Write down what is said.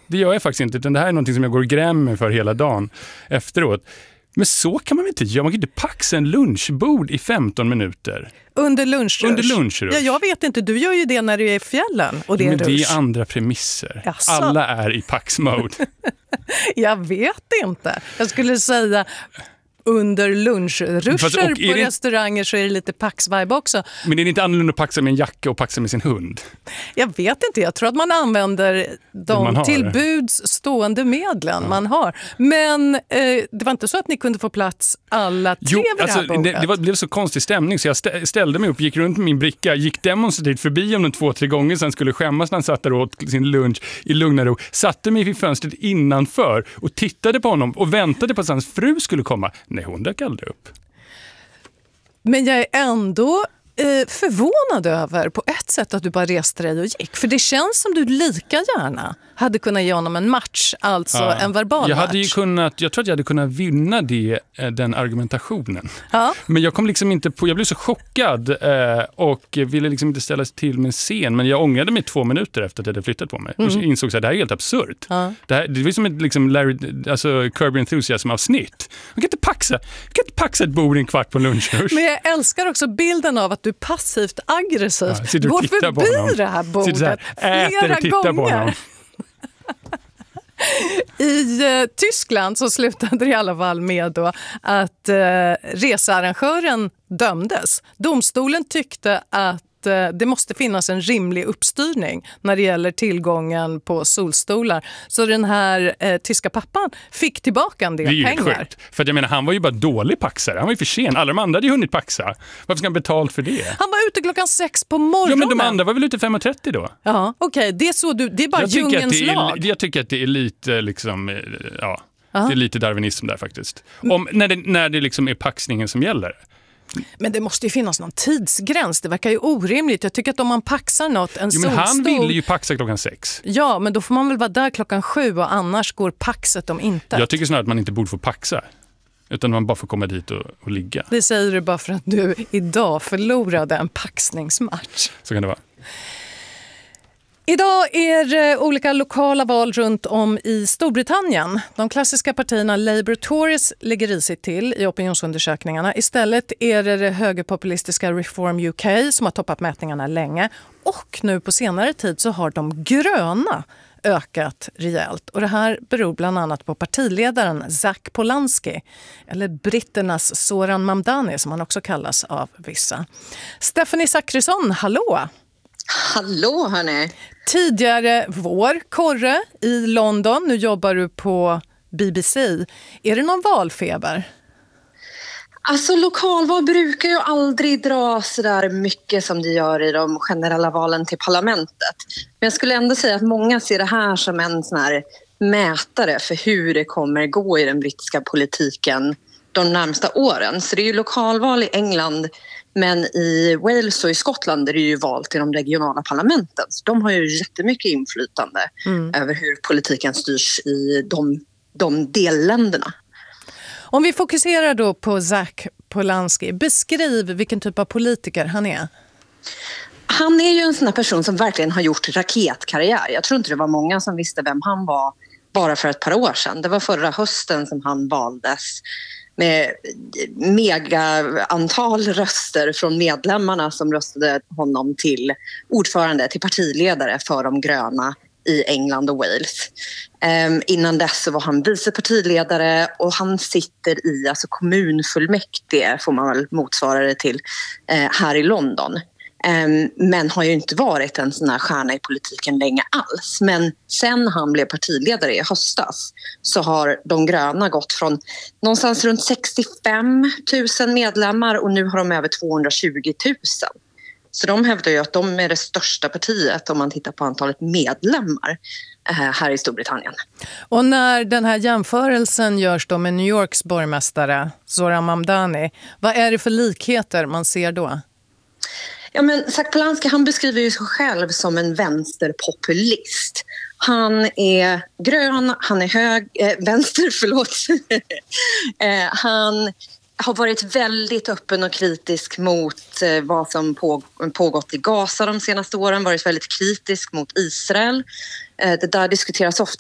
det gör jag faktiskt inte. Utan det här är någonting som jag går och grämer för hela dagen efteråt. Men så kan man väl inte göra. Man kan inte paxa en lunchbord i 15 minuter. Under lunchrush. Ja, jag vet inte, du gör ju det när du är i fjällen. Och det är men rush. det är andra premisser. Jaså. Alla är i pax-mode. Jag vet inte. Jag skulle säga under lunchruscher på restauranger så är det lite pax-vibe också. Men är det inte annorlunda att paxa med en jacka och paxa med sin hund? Jag vet inte, jag tror att man använder de tillbuds stående medlen man har. Men det var inte så att ni kunde få plats alla tre vid det här bordet? Det blev så konstig stämning så jag ställde mig upp, gick runt med min bricka, gick demonstrativt förbi om den 2-3 gånger, sen skulle skämmas när han satt där och åt sin lunch i lugn och ro. Satte mig vid fönstret innanför och tittade på honom och väntade på att hans fru skulle komma. Nej, hon dök aldrig upp. Men jag är ändå förvånad över på ett sätt att du bara reste dig och gick. För det känns som du lika gärna hade kunnat ge honom en match, alltså en verbal match. Jag tror att jag hade kunnat vinna den argumentationen. Ja. Men jag kom liksom inte på, jag blev så chockad och ville liksom inte ställa sig till med en scen. Men jag ångrade mig 2 minuter efter att jag hade flyttat på mig. Och insåg att det här är helt absurt. Ja. Det var som ett liksom Curb Enthusiasm-avsnitt. Man kan inte paxa ett bord i en kvart på lunchrush. Men jag älskar också bilden av att du passivt aggressivt går förbi det här bordet flera gånger. I Tyskland så slutade det i alla fall med då att researrangören dömdes. Domstolen tyckte att det måste finnas en rimlig uppstyrning när det gäller tillgången på solstolar. Så den här tyska pappan fick tillbaka en del pengar. Det är ju sjukt. För jag menar, han var ju bara dålig paxare. Han var ju för sen. Alla de andra hade ju hunnit paxa. Varför ska han betalt för det? Han var ute 6:00 på morgonen. Ja, men de andra var väl ute 5:30 då? Ja, okej. Det är så det är bara djungens lag. Jag tycker att det är lite liksom, det är lite darwinism där faktiskt. När det liksom är paxningen som gäller. Men det måste ju finnas någon tidsgräns. Det verkar ju orimligt. Jag tycker att om man paxar något, en solstol... Men han ville ju paxa 6:00. Ja, men då får man väl vara där 7:00 och annars går paxet om inte. Jag tycker snarare att man inte borde få paxa. Utan man bara får komma dit och ligga. Det säger du bara för att du idag förlorade en paxningsmatch. Så kan det vara. Idag är det olika lokala val runt om i Storbritannien. De klassiska partierna Labour och Tories ligger risigt till i opinionsundersökningarna. Istället är det högerpopulistiska Reform UK som har toppat mätningarna länge. Och nu på senare tid så har de gröna ökat rejält. Och det här beror bland annat på partiledaren Zac Polanski, eller britternas Zoran Mamdani som han också kallas av vissa. Stephanie Zachrisson, hallå! Hallå hörni! Tidigare korre i London, nu jobbar du på BBC. Är det någon valfeber? Alltså lokalval brukar ju aldrig dra så där mycket som det gör i de generella valen till parlamentet. Men jag skulle ändå säga att många ser det här som en sån här mätare för hur det kommer gå i den brittiska politiken de närmsta åren. Så det är ju lokalval i England, men i Wales och i Skottland är det ju val till de regionala parlamenten. Så de har ju jättemycket inflytande över hur politiken styrs i de delländerna. Om vi fokuserar då på Zac Polanski, beskriv vilken typ av politiker han är. Han är ju en sån här person som verkligen har gjort raketkarriär. Jag tror inte det var många som visste vem han var bara för ett par år sedan. Det var förra hösten som han valdes med mega antal röster från medlemmarna som röstade honom till ordförande, till partiledare för de gröna i England och Wales. Innan dess så var han vicepartiledare och han sitter i kommunfullmäktige, får man väl motsvara det till, här i London. Men har ju inte varit en sån här stjärna i politiken länge alls. Men sen han blev partiledare i höstas så har de gröna gått från någonstans runt 65 000 medlemmar och nu har de över 220 000. Så de hävdar ju att de är det största partiet om man tittar på antalet medlemmar här i Storbritannien. Och när den här jämförelsen görs då med New Yorks borgmästare Zoran Mamdani, vad är det för likheter man ser då? Ja, men Zac Polanski, han beskriver ju sig själv som en vänsterpopulist. Han är grön, han är vänster, förlåt. Han har varit väldigt öppen och kritisk mot vad som pågått i Gaza de senaste åren, varit väldigt kritisk mot Israel. Det där diskuteras ofta